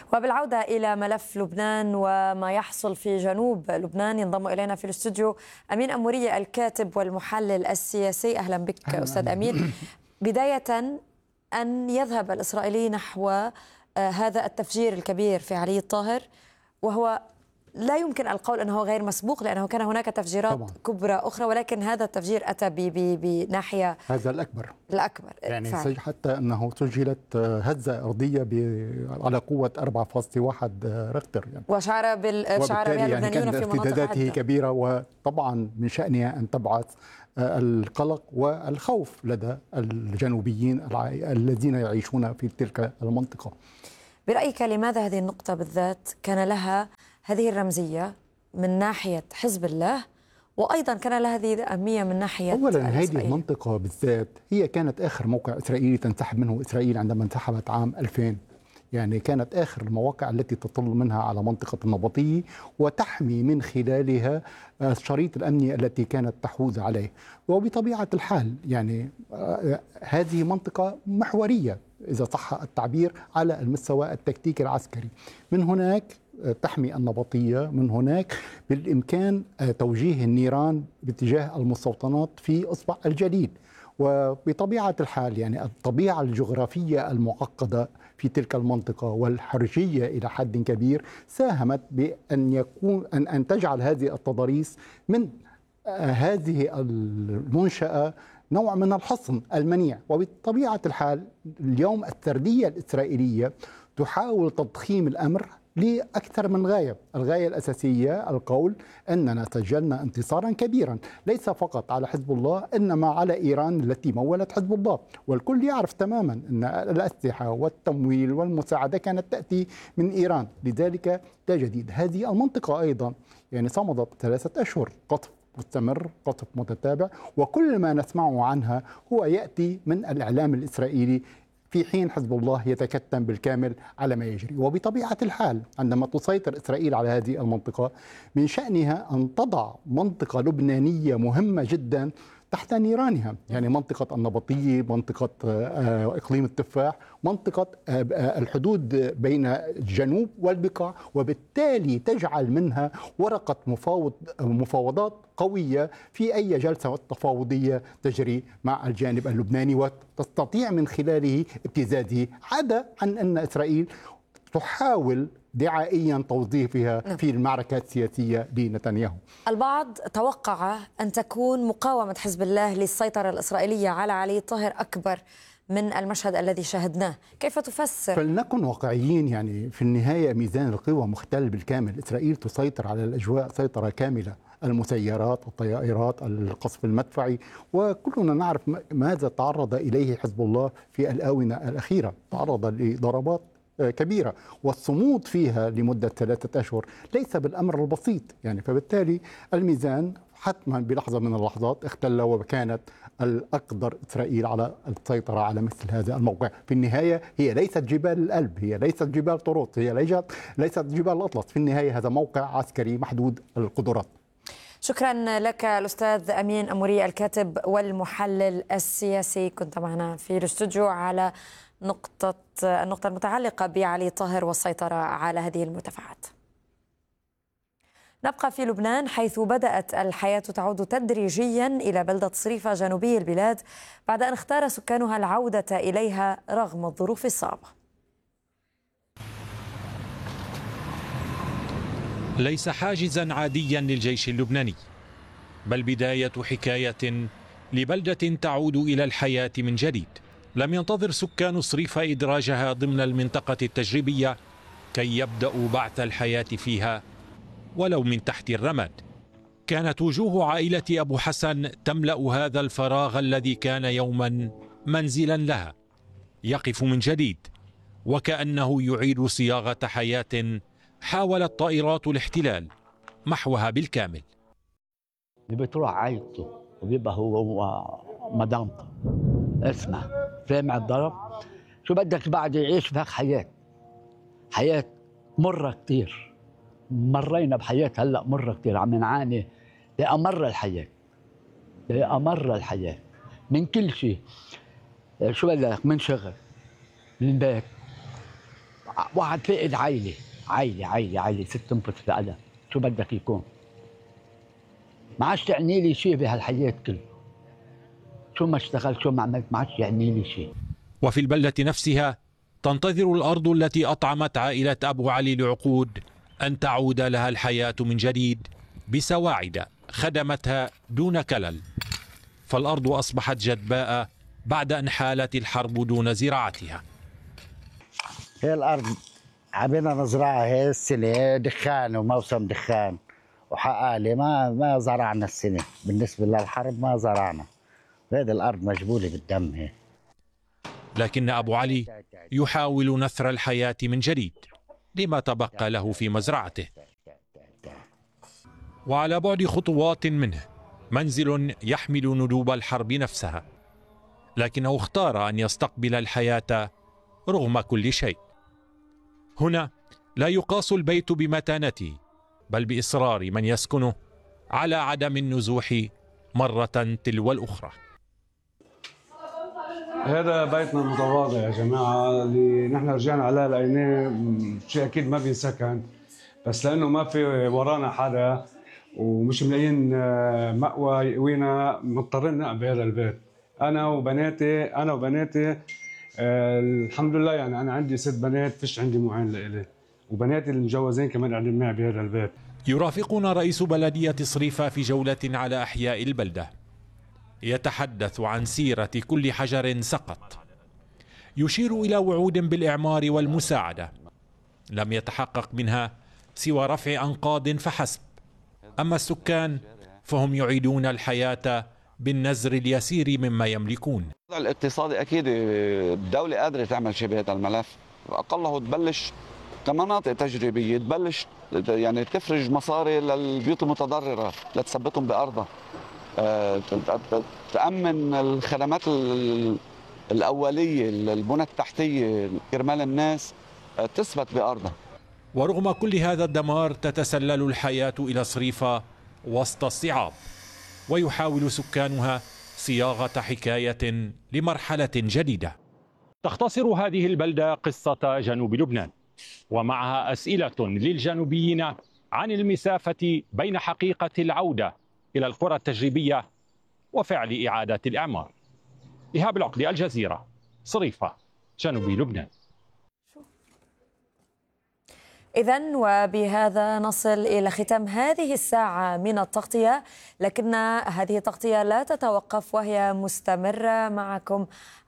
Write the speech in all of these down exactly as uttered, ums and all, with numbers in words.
وبالعودة إلى ملف لبنان وما يحصل في جنوب لبنان، ينضم إلينا في الاستوديو أمين أمورية الكاتب والمحلل السياسي. أهلا بك أستاذ أمين. بداية، أن يذهب الإسرائيلي نحو هذا التفجير الكبير في علي الطاهر، وهو لا يمكن القول أنه غير مسبوق، لأنه كان هناك تفجيرات طبعا. كبرى أخرى، ولكن هذا التفجير أتى بناحية هذا الأكبر الأكبر يعني فعلا. حتى أنه سجلت هزة أرضية على قوة أربعة فاصلة واحد ريختر يعني. وشعر بالشعر بها اللبنانيون يعني في مناطق عدة. ارتداداته كبيرة، وطبعا من شأنها أن تبعث القلق والخوف لدى الجنوبيين الذين يعيشون في تلك المنطقة. برأيك لماذا هذه النقطة بالذات كان لها هذه الرمزية من ناحية حزب الله، وأيضا كان لها هذه الأهمية من ناحية أولا هذه المنطقة بالذات هي كانت آخر موقع إسرائيلي تنسحب منه إسرائيل عندما انسحبت عام ألفين، يعني كانت آخر المواقع التي تطل منها على منطقة النبطية وتحمي من خلالها الشريط الأمني التي كانت تحوز عليه. وبطبيعة الحال يعني هذه منطقة محورية إذا صح التعبير على المستوى التكتيكي العسكري. من هناك تحمي النبطية، من هناك بالإمكان توجيه النيران باتجاه المستوطنات في إصبع الجليل. وبطبيعة الحال يعني الطبيعة الجغرافية المعقدة في تلك المنطقة والحرجية إلى حد كبير ساهمت بأن يكون أن أن تجعل هذه التضاريس من هذه المنشأة نوع من الحصن المنيع. وبطبيعة الحال اليوم السردية الإسرائيلية تحاول تضخيم الأمر لأكثر من غاية. الغاية الأساسية القول أننا سجلنا انتصارا كبيرا ليس فقط على حزب الله إنما على إيران التي مولت حزب الله، والكل يعرف تماما أن الأسلحة والتمويل والمساعدة كانت تأتي من إيران. لذلك لا جديد. هذه المنطقة أيضا يعني صمدت ثلاثة أشهر قصف مستمر، قصف متتابع، وكل ما نسمعه عنها هو يأتي من الإعلام الإسرائيلي، في حين حزب الله يتكتم بالكامل على ما يجري. وبطبيعة الحال عندما تسيطر إسرائيل على هذه المنطقة من شأنها أن تضع منطقة لبنانية مهمة جدا تحت نيرانها، يعني منطقة النبطية، منطقة إقليم التفاح، منطقة الحدود بين الجنوب والبقاع، وبالتالي تجعل منها ورقة مفاوض مفاوضات قوية في أي جلسة تفاوضية تجري مع الجانب اللبناني، وتستطيع من خلاله ابتزازه، عدا عن أن إسرائيل تحاول دعائيا توظيفها في المعركة السياسية لنتنياهو. البعض توقع أن تكون مقاومة حزب الله للسيطرة الإسرائيلية على علي الطاهر أكبر من المشهد الذي شاهدناه، كيف تفسر؟ فلنكن واقعيين، يعني في النهاية ميزان القوى مختل بالكامل. إسرائيل تسيطر على الأجواء سيطرة كاملة، المسيرات، الطائرات، القصف المدفعي، وكلنا نعرف ماذا تعرض إليه حزب الله في الآونة الأخيرة. تعرض لضربات كبيرة والصمود فيها لمدة ثلاثة أشهر ليس بالأمر البسيط يعني. فبالتالي الميزان حتما بلحظة من اللحظات اختل، وكانت الأقدر إسرائيل على السيطرة على مثل هذا الموقع. في النهاية هي ليست جبال الألب، هي ليست جبال طروس، هي ليست ليست جبال الأطلس. في النهاية هذا موقع عسكري محدود القدرات. شكرا لك الأستاذ أمين أموري الكاتب والمحلل السياسي، كنت معنا في الاستوديو على نقطة النقطة المتعلقة بعلي الطاهر والسيطرة على هذه المرتفعات. نبقى في لبنان، حيث بدأت الحياة تعود تدريجيا إلى بلدة صريفة جنوبي البلاد بعد أن اختار سكانها العودة إليها رغم الظروف الصعبة. ليس حاجزا عاديا للجيش اللبناني، بل بداية حكاية لبلدة تعود إلى الحياة من جديد. لم ينتظر سكان صريفة إدراجها ضمن المنطقة التجريبية كي يبدأوا بعث الحياة فيها ولو من تحت الرماد. كانت وجوه عائلة أبو حسن تملأ هذا الفراغ الذي كان يوما منزلا لها، يقف من جديد وكأنه يعيد صياغة حياة حاولت طائرات الاحتلال محوها بالكامل. بتروح عائلته وبيبقى هو ومدامته، اسمع سامع الضرب، شو بدك بعد يعيش فيك حياة حياة مرة كتير. مرينا بحياة هلأ مرة كتير، عم نعاني لأمر الحياة لأمر الحياة من كل شيء. شو بدك من شغل، من بيت، واحد فقد عائله عائله عائله عائله ست تنفذ في أدم، شو بدك يكون؟ ما عادش تعني لي شيء بهالحياه كله. شو ما اشتغلت شو ما عملت ما عادش يعني لي شيء. وفي البلدة نفسها تنتظر الأرض التي أطعمت عائلة أبو علي لعقود أن تعود لها الحياة من جديد بسواعد خدمتها دون كلل. فالأرض أصبحت جدباء بعد أن حالت الحرب دون زراعتها. هي الأرض عبينا نزرعها هي السنة دخان وموسم دخان وحقالي ما ما زرعنا السنة، بالنسبة للحرب ما زرعنا. هذه الأرض مجبولة بالدم هي. لكن أبو علي يحاول نثر الحياة من جديد لما تبقى له في مزرعته. وعلى بعد خطوات منه منزل يحمل ندوب الحرب نفسها، لكنه اختار أن يستقبل الحياة رغم كل شيء. هنا لا يقاس البيت بمتانته بل بإصرار من يسكنه على عدم النزوح مرة تلو الأخرى. هذا بيتنا المتواضع يا جماعة اللي نحن رجعنا عليه لقيناه شيء أكيد ما بينسكن، بس لأنه ما في ورانا حدا ومش ملاقيين مأوى يقوينا مضطرين نقعد بهذا البيت. أنا وبناتي أنا وبناتي آه الحمد لله، يعني أنا عندي ست بنات فيش عندي معين لإلي، وبناتي المجوزين كمان قاعدين معي بهذا البيت. يرافقنا رئيس بلدية صريفة في جولة على أحياء البلدة، يتحدث عن سيرة كل حجر سقط، يشير إلى وعود بالإعمار والمساعدة لم يتحقق منها سوى رفع أنقاض فحسب. أما السكان فهم يعيدون الحياة بالنزر اليسير مما يملكون. الاقتصادي أكيد الدولة قادرة تعمل شيء بهذا الملف، أقله تبلش كمناطق تجريبية تبلش يعني تفرج مصاري للبيوت المتضررة لتثبتهم بأرضها، تأمن الخدمات الأولية البنى التحتية كرمال الناس تثبت بأرضها. ورغم كل هذا الدمار تتسلل الحياة إلى صريفة وسط الصعاب، ويحاول سكانها صياغة حكاية لمرحلة جديدة. تختصر هذه البلدة قصة جنوب لبنان، ومعها أسئلة للجنوبيين عن المسافة بين حقيقة العودة إلى القرى التجريبية وفعل إعادة الإعمار. إيهاب العقدي، الجزيرة، صريفة، جنوب لبنان. إذن وبهذا نصل إلى ختام هذه الساعة من التغطية، لكن هذه التغطية لا تتوقف وهي مستمرة معكم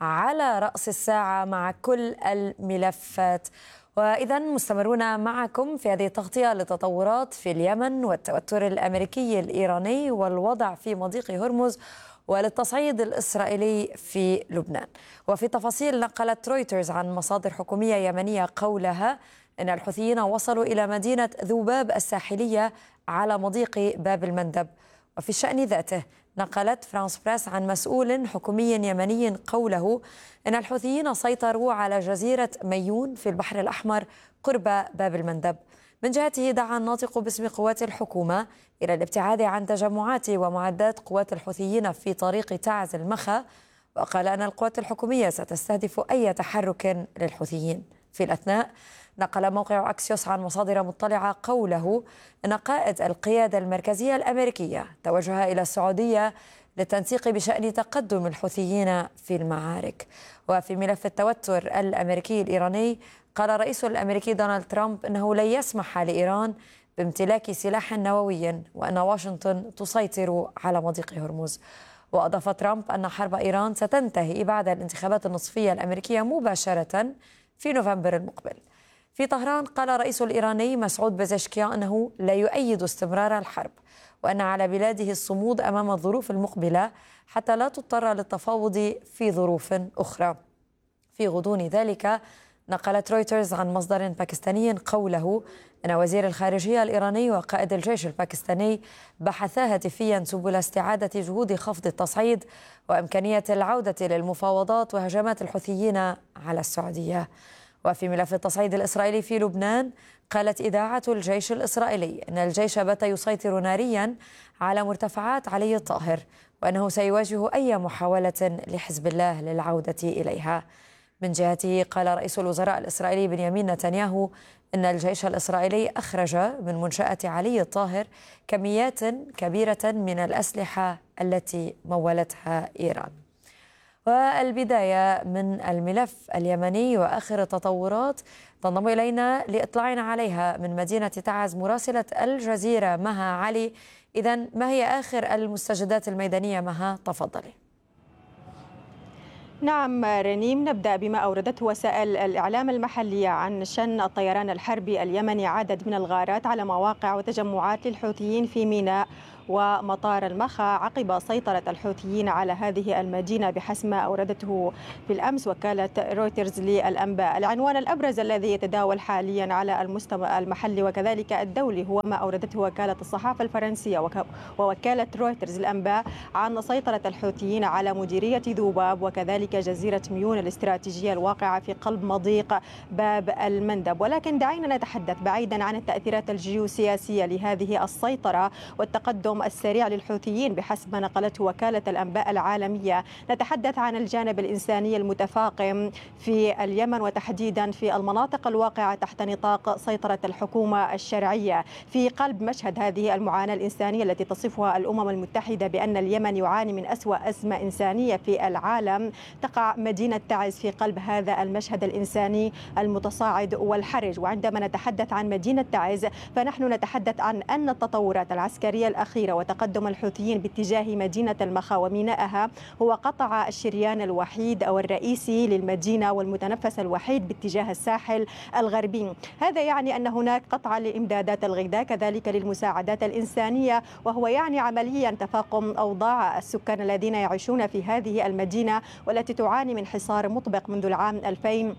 على رأس الساعة مع كل الملفات. وإذا مستمرون معكم في هذه التغطية لتطورات في اليمن والتوتر الأمريكي الإيراني والوضع في مضيق هرمز وللتصعيد الإسرائيلي في لبنان. وفي تفاصيل نقلت رويترز عن مصادر حكومية يمنية قولها إن الحوثيين وصلوا إلى مدينة ذوباب الساحلية على مضيق باب المندب. وفي الشأن ذاته نقلت فرانس بريس عن مسؤول حكومي يمني قوله إن الحوثيين سيطروا على جزيرة ميون في البحر الأحمر قرب باب المندب. من جهته دعا الناطق باسم قوات الحكومة إلى الابتعاد عن تجمعات ومعدات قوات الحوثيين في طريق تعز المخا، وقال أن القوات الحكومية ستستهدف أي تحرك للحوثيين. في الأثناء نقل موقع أكسيوس عن مصادر مطلعة قوله أن قائد القيادة المركزية الأمريكية توجه إلى السعودية للتنسيق بشأن تقدم الحوثيين في المعارك. وفي ملف التوتر الأمريكي الإيراني قال الرئيس الأمريكي دونالد ترامب أنه لن يسمح لإيران بامتلاك سلاح نووي وأن واشنطن تسيطر على مضيق هرمز. وأضاف ترامب أن حرب إيران ستنتهي بعد الانتخابات النصفية الأمريكية مباشرة في نوفمبر المقبل. في طهران قال الرئيس الإيراني مسعود بزشكيان أنه لا يؤيد استمرار الحرب، وأن على بلاده الصمود أمام الظروف المقبلة حتى لا تضطر للتفاوض في ظروف أخرى. في غضون ذلك نقلت رويترز عن مصدر باكستاني قوله أن وزير الخارجية الإيراني وقائد الجيش الباكستاني بحثا هاتفيا سبل استعادة جهود خفض التصعيد وإمكانية العودة للمفاوضات وهجمات الحوثيين على السعودية. وفي ملف التصعيد الإسرائيلي في لبنان قالت إذاعة الجيش الإسرائيلي أن الجيش بات يسيطر ناريا على مرتفعات علي الطاهر، وأنه سيواجه أي محاولة لحزب الله للعودة إليها. من جهته قال رئيس الوزراء الإسرائيلي بنيامين نتنياهو إن الجيش الإسرائيلي أخرج من منشأة علي الطاهر كميات كبيرة من الأسلحة التي مولتها إيران. والبداية من الملف اليمني وآخر التطورات تنضم إلينا لإطلاعنا عليها من مدينة تعز مراسلة الجزيرة مها علي. إذن ما هي آخر المستجدات الميدانية مها؟ تفضلي. نعم رنيم، نبدأ بما أوردته وسائل الإعلام المحلية عن شن الطيران الحربي اليمني عدد من الغارات على مواقع وتجمعات للحوثيين في ميناء ومطار المخا عقب سيطرة الحوثيين على هذه المدينة بحسب ما أوردته بالأمس وكالة رويترز للأنباء. العنوان الأبرز الذي يتداول حاليا على المستوى المحلي وكذلك الدولي هو ما أوردته وكالة الصحافة الفرنسية ووكالة رويترز للأنباء عن سيطرة الحوثيين على مديرية ذوباب وكذلك جزيرة ميون الاستراتيجية الواقعة في قلب مضيق باب المندب. ولكن دعينا نتحدث بعيدا عن التأثيرات الجيوسياسية لهذه السيطرة والتقدم السريع للحوثيين بحسب ما نقلته وكالة الأنباء العالمية. نتحدث عن الجانب الإنساني المتفاقم في اليمن وتحديدا في المناطق الواقعة تحت نطاق سيطرة الحكومة الشرعية. في قلب مشهد هذه المعاناة الإنسانية التي تصفها الأمم المتحدة بأن اليمن يعاني من أسوأ أزمة إنسانية في العالم، تقع مدينة تعز في قلب هذا المشهد الإنساني المتصاعد والحرج. وعندما نتحدث عن مدينة تعز فنحن نتحدث عن أن التطورات العسكرية الأخيرة وتقدم الحوثيين باتجاه مدينة المخا ومينائها هو قطع الشريان الوحيد أو الرئيسي للمدينة والمتنفس الوحيد باتجاه الساحل الغربي. هذا يعني أن هناك قطع لإمدادات الغذاء كذلك للمساعدات الإنسانية، وهو يعني عمليا تفاقم أوضاع السكان الذين يعيشون في هذه المدينة والتي تعاني من حصار مطبق منذ العام ألفين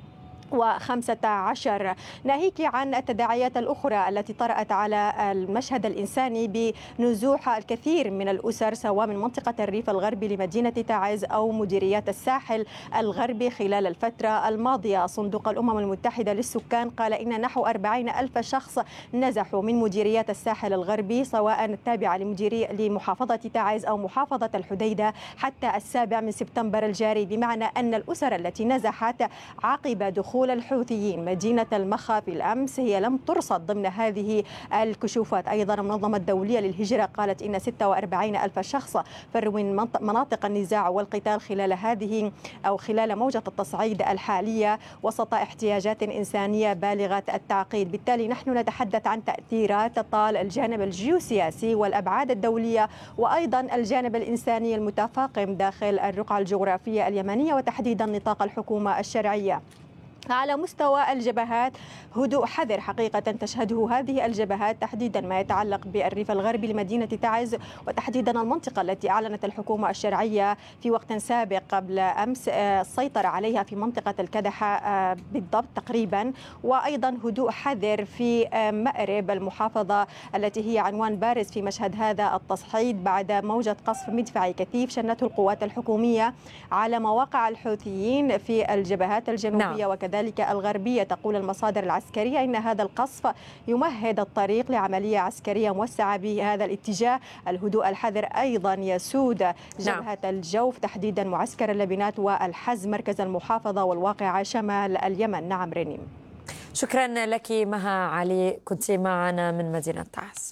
وخمسة عشر. ناهيك عن التداعيات الأخرى التي طرأت على المشهد الإنساني بنزوح الكثير من الأسر سواء من منطقة الريف الغربي لمدينة تعز أو مديريات الساحل الغربي خلال الفترة الماضية. صندوق الأمم المتحدة للسكان قال إن نحو أربعين ألف شخص نزحوا من مديريات الساحل الغربي سواء التابعة لمديرية لمحافظة تعز أو محافظة الحديدة حتى السابع من سبتمبر الجاري، بمعنى أن الأسر التي نزحت عقب دخول الحوثيين مدينة المخا في الأمس هي لم ترصد ضمن هذه الكشوفات. أيضا المنظمة الدولية للهجرة قالت إن ستة وأربعين ألف شخص فروا من مناطق النزاع والقتال خلال هذه أو خلال موجة التصعيد الحالية وسط احتياجات إنسانية بالغة التعقيد. بالتالي نحن نتحدث عن تأثيرات طال الجانب الجيوسياسي والأبعاد الدولية وأيضا الجانب الإنساني المتفاقم داخل الرقعة الجغرافية اليمنية وتحديدا نطاق الحكومة الشرعية. على مستوى الجبهات هدوء حذر حقيقة تشهده هذه الجبهات تحديدا ما يتعلق بالريف الغربي لمدينة تعز وتحديدا المنطقة التي أعلنت الحكومة الشرعية في وقت سابق قبل أمس السيطرة عليها في منطقة الكدحة بالضبط تقريبا. وأيضا هدوء حذر في مأرب المحافظة التي هي عنوان بارز في مشهد هذا التصعيد بعد موجة قصف مدفعي كثيف شنته القوات الحكومية على مواقع الحوثيين في الجبهات الجنوبية نعم. وكذلك ذلك الغربية. تقول المصادر العسكرية إن هذا القصف يمهد الطريق لعملية عسكرية موسعة بهذا الاتجاه. الهدوء الحذر أيضا يسود جبهة نعم. الجوف تحديدا معسكر اللبنات والحز مركز المحافظة والواقع شمال اليمن. نعم رنيم، شكرا لك مها علي، كنت معنا من مدينة تعز.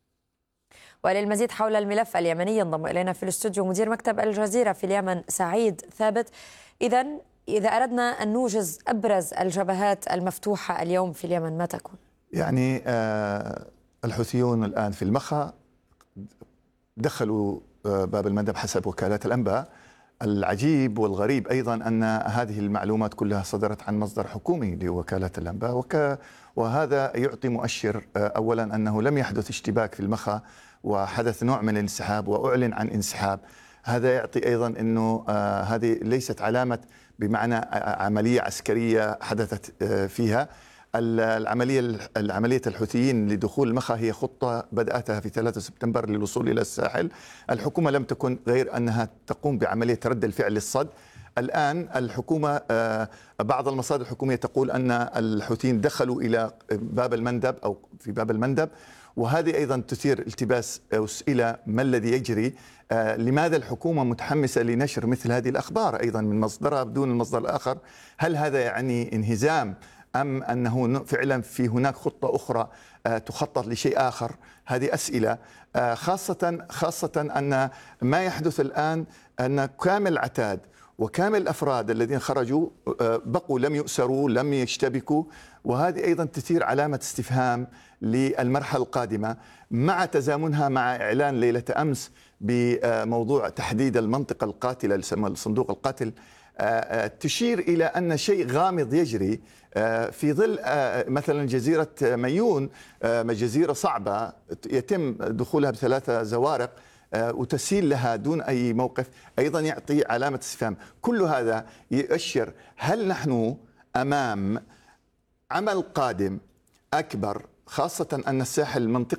وللمزيد حول الملف اليمني ينضم إلينا في الاستوديو مدير مكتب الجزيرة في اليمن سعيد ثابت. إذا إذا أردنا أن نوجز أبرز الجبهات المفتوحة اليوم في اليمن ما تكون؟ يعني آه الحوثيون الآن في المخا دخلوا آه باب المندب حسب وكالات الأنباء. العجيب والغريب أيضا أن هذه المعلومات كلها صدرت عن مصدر حكومي لوكالة الأنباء، وك وهذا يعطي مؤشر آه أولا أنه لم يحدث اشتباك في المخا وحدث نوع من الانسحاب وأعلن عن انسحاب. هذا يعطي أيضا أنه آه هذه ليست علامة بمعنى عملية عسكرية حدثت فيها. العملية العملية الحوثيين لدخول المخا هي خطة بدأتها في ثلاثة سبتمبر للوصول إلى الساحل. الحكومة لم تكن غير أنها تقوم بعملية رد الفعل للصد. الآن الحكومة بعض المصادر الحكومية تقول أن الحوثيين دخلوا إلى باب المندب أو في باب المندب وهذه أيضا تثير التباس أسئلة ما الذي يجري. آه لماذا الحكومة متحمسة لنشر مثل هذه الأخبار أيضا من مصدرها بدون المصدر الآخر؟ هل هذا يعني انهزام أم أنه فعلا في هناك خطة أخرى آه تخطط لشيء آخر؟ هذه أسئلة آه خاصة خاصة أن ما يحدث الآن أن كامل عتاد وكامل الأفراد الذين خرجوا بقوا لم يؤسروا لم يشتبكوا، وهذه أيضا تثير علامة استفهام للمرحلة القادمة مع تزامنها مع إعلان ليلة أمس بموضوع تحديد المنطقة القاتلة اللي يسمى الصندوق القاتل، تشير إلى أن شيء غامض يجري في ظل مثلا جزيرة ميون، جزيرة صعبة يتم دخولها بثلاثة زوارق وتسيل لها دون أي موقف، أيضا يعطي علامة استفهام. كل هذا يؤشر هل نحن أمام عمل قادم أكبر، خاصة أن الساحل المنطقة